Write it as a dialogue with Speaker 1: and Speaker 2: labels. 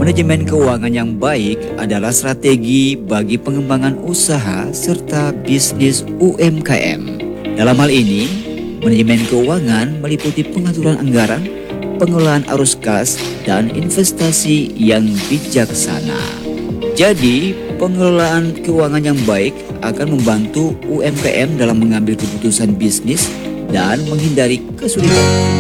Speaker 1: Manajemen keuangan yang baik adalah strategi bagi pengembangan usaha serta bisnis UMKM. Dalam hal ini, manajemen keuangan meliputi pengaturan anggaran, pengelolaan arus kas, dan investasi yang bijaksana. Jadi, pengelolaan keuangan yang baik akan membantu UMKM dalam mengambil keputusan bisnis dan menghindari kesulitan.